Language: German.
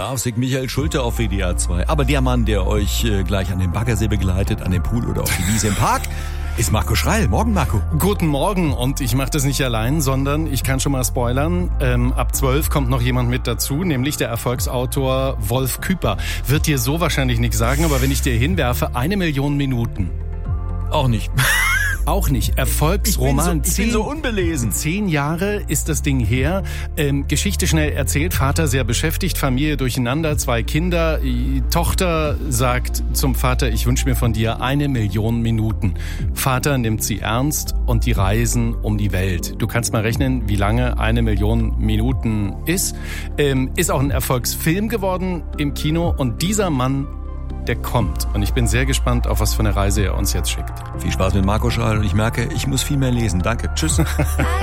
Schlafsick Michael Schulte auf WDR 2. Aber der Mann, der euch gleich an den Baggersee begleitet, an den Pool oder auf die Wiese im Park, ist Marco Schreil. Morgen, Marco. Guten Morgen, und ich mache das nicht allein, sondern ich kann schon mal spoilern, ab 12 kommt noch jemand mit dazu, nämlich der Erfolgsautor Wolf Küper. Wird dir so wahrscheinlich nichts sagen, aber wenn ich dir hinwerfe, 1 Million Minuten. Auch nicht. Auch nicht. Erfolgsroman. Ich bin so unbelesen. 10 Jahre ist das Ding her. Geschichte schnell erzählt. Vater sehr beschäftigt, Familie durcheinander, 2 Kinder. Die Tochter sagt zum Vater, ich wünsche mir von dir 1 Million Minuten. Vater nimmt sie ernst und die reisen um die Welt. Du kannst mal rechnen, wie lange 1 Million Minuten ist. Ist auch ein Erfolgsfilm geworden im Kino, und dieser Mann, der kommt. Und ich bin sehr gespannt, auf was für eine Reise er uns jetzt schickt. Viel Spaß mit Marco Schreil, und ich merke, ich muss viel mehr lesen. Danke. Tschüss.